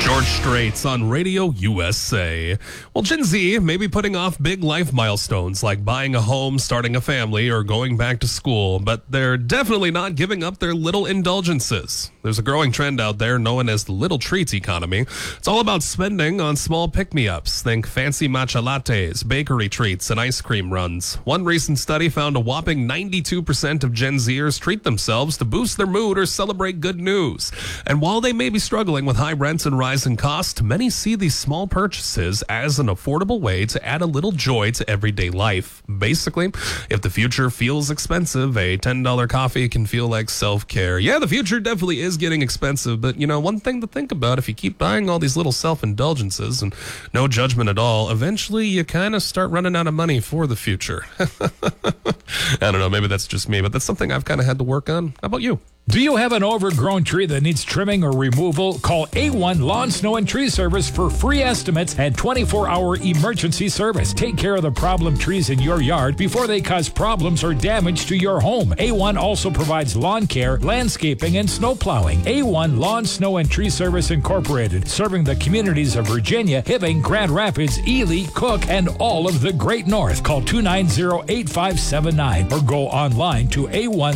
George Straits on Radio USA. Well, Gen Z may be putting off big life milestones like buying a home, starting a family, or going back to school, but they're definitely not giving up their little indulgences. There's a growing trend out there known as the little treats economy. It's all about spending on small pick-me-ups. Think fancy matcha lattes, bakery treats, and ice cream runs. One recent study found a whopping 92% of Gen Zers treat themselves to boost their mood or celebrate good news. And while they may be struggling with high rents and rising costs, many see these small purchases as an affordable way to add a little joy to everyday life. Basically, if the future feels expensive, a $10 coffee can feel like self-care. Yeah, the future definitely is getting expensive, but one thing to think about, if you keep buying all these little self-indulgences, and no judgment at all, eventually you kind of start running out of money for the future. I don't know, maybe that's just me, but that's something I've kind of had to work on. How about you? Do you have an overgrown tree that needs trimming or removal? Call A1 Lawn, Snow, and Tree Service for free estimates and 24-hour emergency service. Take care of the problem trees in your yard before they cause problems or damage to your home. A1 also provides lawn care, landscaping, and snow plowing. A1 Lawn, Snow, and Tree Service Incorporated, serving the communities of Virginia, Hibbing, Grand Rapids, Ely, Cook, and all of the Great North. Call 290-8579 or go online to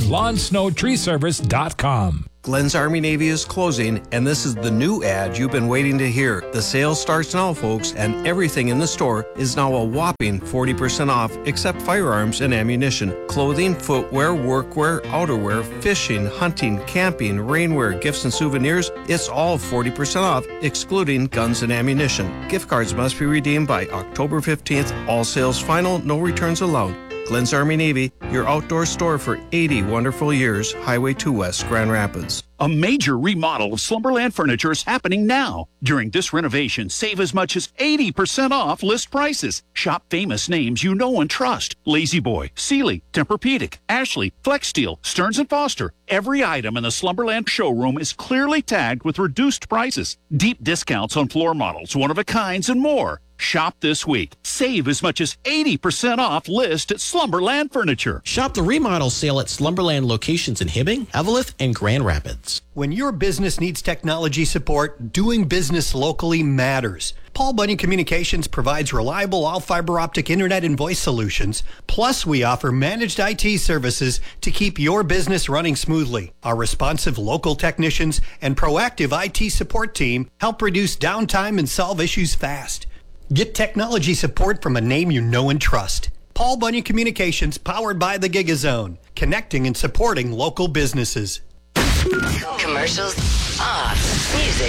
A1LawnSnowTreeService.com. Glenn's Army Navy is closing, and this is the new ad you've been waiting to hear. The sale starts now, folks, and everything in the store is now a whopping 40% off, except firearms and ammunition. Clothing, footwear, workwear, outerwear, fishing, hunting, camping, rainwear, gifts and souvenirs, it's all 40% off, excluding guns and ammunition. Gift cards must be redeemed by October 15th. All sales final, no returns allowed. Glenn's Army Navy, your outdoor store for 80 wonderful years. Highway 2 West, Grand Rapids. A major remodel of Slumberland Furniture is happening now. During this renovation, save as much as 80% off list prices. Shop famous names you know and trust. La-Z-Boy, Sealy, Tempur-Pedic, Ashley, Flexsteel, Stearns & Foster. Every item in the Slumberland showroom is clearly tagged with reduced prices. Deep discounts on floor models, one-of-a-kinds, and more. Shop this week. Save as much as 80% off list at Slumberland Furniture. Shop the remodel sale at Slumberland locations in Hibbing, Eveleth, and Grand Rapids. When your business needs technology support, doing business locally matters. Paul Bunyan Communications provides reliable all-fiber optic internet and voice solutions. Plus, we offer managed IT services to keep your business running smoothly. Our responsive local technicians and proactive IT support team help reduce downtime and solve issues fast. Get technology support from a name you know and trust. Paul Bunyan Communications, powered by the GigaZone, connecting and supporting local businesses. Commercials off. Music